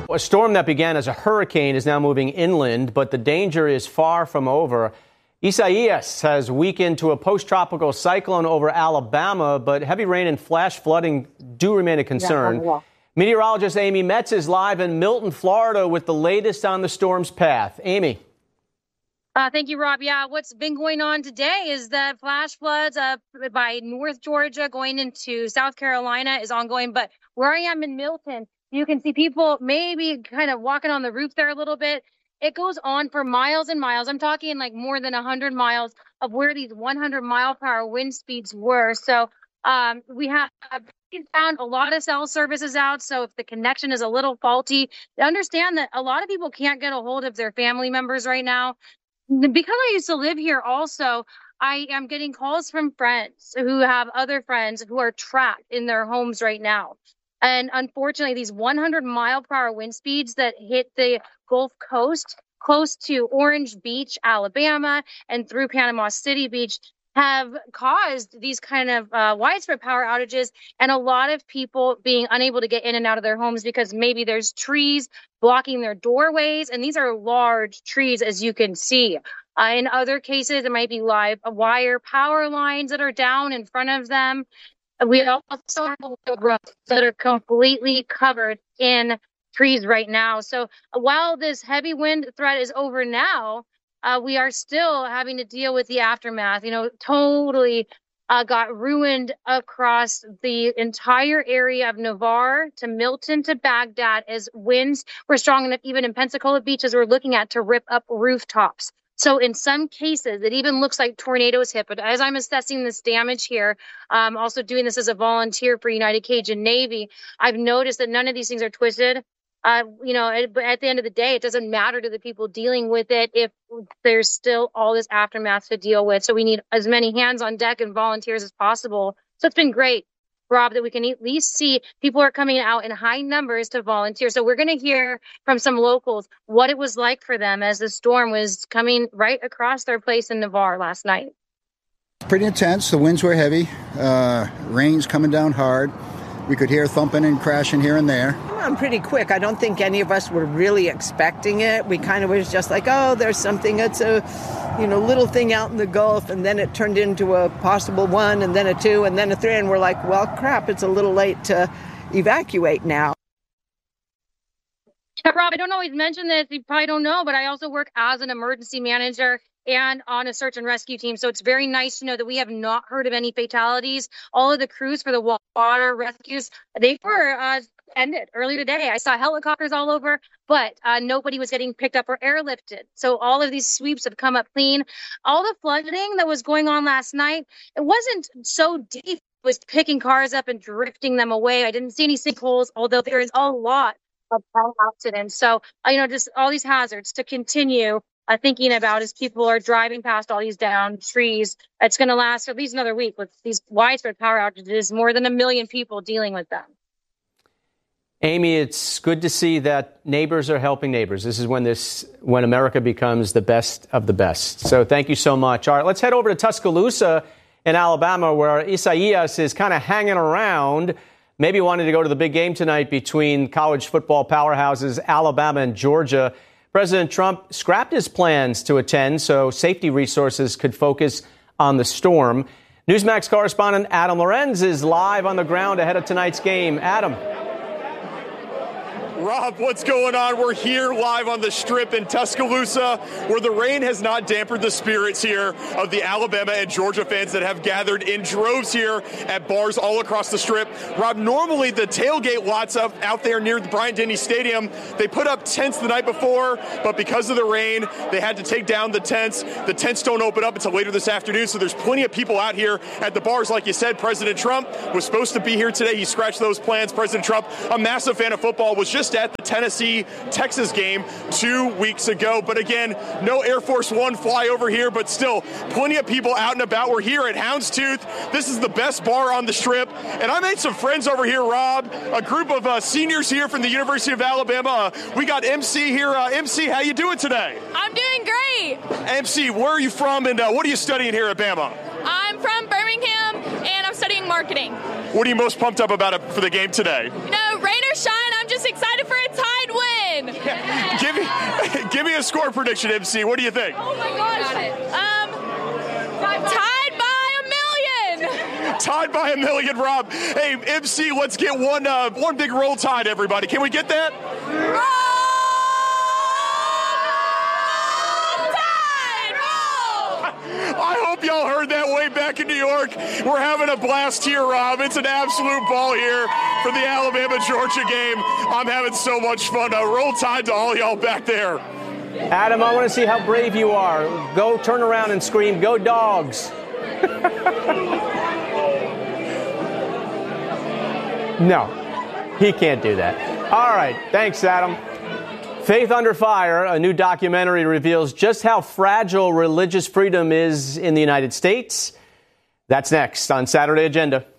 A storm that began as a hurricane is now moving inland, but the danger is far from over. Isaias has weakened to a post-tropical cyclone over Alabama, but heavy rain and flash flooding do remain a concern. Meteorologist Amy Metz is live in Milton, Florida, with the latest on the storm's path. Amy. Thank you, Rob. Yeah, what's been going on today is that flash floods by North Georgia going into South Carolina is ongoing. But where I am in Milton, you can see people maybe kind of walking on the roof there a little bit. It goes on for miles and miles. I'm talking like more than 100 miles of where these 100-mile-per-hour wind speeds were. So we have found a lot of cell services out. So if the connection is a little faulty, understand that a lot of people can't get a hold of their family members right now. Because I used to live here also, I am getting calls from friends who have other friends who are trapped in their homes right now. And unfortunately, these 100-mile-per-hour wind speeds that hit the Gulf Coast, close to Orange Beach, Alabama, and through Panama City Beach, have caused these kind of widespread power outages and a lot of people being unable to get in and out of their homes because maybe there's trees blocking their doorways. And these are large trees, as you can see. In other cases, it might be live wire power lines that are down in front of them. We also have roofs that are completely covered in trees right now. So while this heavy wind threat is over now, we are still having to deal with the aftermath. Totally got ruined across the entire area of Navarre to Milton to Baghdad as winds were strong enough, even in Pensacola Beach, as we're looking at, to rip up rooftops. So in some cases, it even looks like tornadoes hit. But as I'm assessing this damage here, also doing this as a volunteer for United Cajun Navy, I've noticed that none of these things are twisted. But at the end of the day, it doesn't matter to the people dealing with it if there's still all this aftermath to deal with. So we need as many hands on deck and volunteers as possible. So it's been great, Rob, that we can at least see people are coming out in high numbers to volunteer. So we're going to hear from some locals what it was like for them as the storm was coming right across their place in Navarre last night. Pretty intense. The winds were heavy. Rain's coming down hard. We could hear thumping and crashing here and there. I'm pretty quick. I don't think any of us were really expecting it. We kind of was just like, oh, there's something. It's a, little thing out in the Gulf. And then it turned into a possible 1 and then a 2 and then a 3. And we're like, well, crap, it's a little late to evacuate now. Rob, I don't always mention this. You probably don't know, but I also work as an emergency manager and on a search and rescue team. So it's very nice to know that we have not heard of any fatalities. All of the crews for the water rescues, they were ended earlier today. I saw helicopters all over, but nobody was getting picked up or airlifted. So all of these sweeps have come up clean. All the flooding that was going on last night, it wasn't so deep. It was picking cars up and drifting them away. I didn't see any sinkholes, although there is a lot of accidents. So, just all these hazards to continue thinking about as people are driving past all these downed trees. It's going to last for at least another week with these widespread power outages, more than 1 million people dealing with them. Amy, it's good to see that neighbors are helping neighbors. This is when America becomes the best of the best. So thank you so much. All right, let's head over to Tuscaloosa in Alabama, where Isaias is kind of hanging around. Maybe wanted to go to the big game tonight between college football powerhouses Alabama and Georgia. President Trump scrapped his plans to attend so safety resources could focus on the storm. Newsmax correspondent Adam Lorenz is live on the ground ahead of tonight's game. Adam. Rob, what's going on? We're here live on the Strip in Tuscaloosa, where the rain has not dampened the spirits here of the Alabama and Georgia fans that have gathered in droves here at bars all across the Strip. Rob, normally the tailgate lots out there near the Bryant-Denny Stadium, they put up tents the night before, but because of the rain, they had to take down the tents. The tents don't open up until later this afternoon, so there's plenty of people out here at the bars. Like you said, President Trump was supposed to be here today. He scratched those plans. President Trump, a massive fan of football, was just at the Tennessee-Texas game 2 weeks ago. But again, no Air Force One flyover here, but still plenty of people out and about. We're here at Houndstooth. This is the best bar on the Strip. And I made some friends over here, Rob, a group of seniors here from the University of Alabama. We got MC here. MC, how you doing today? I'm doing great. MC, where are you from and what are you studying here at Bama? I'm from Birmingham and I'm studying marketing. What are you most pumped up about for the game today? Rain or shine, I'm just excited for a Tide win. a score prediction, MC. What do you think? Oh my gosh. Tied by 1 million. Tied by 1 million, Rob. Hey, MC, let's get one big roll tide, everybody. Can we get that? Roll Tide, roll. I hope y'all heard that way back in New York. We're having a blast here, Rob. It's an absolute ball here for the Alabama-Georgia game. I'm having so much fun. Roll Tide to all y'all back there. Adam, I want to see how brave you are. Go turn around and scream, "Go Dogs." No, he can't do that. All right, thanks, Adam. Faith Under Fire, a new documentary, reveals just how fragile religious freedom is in the United States. That's next on Saturday Agenda.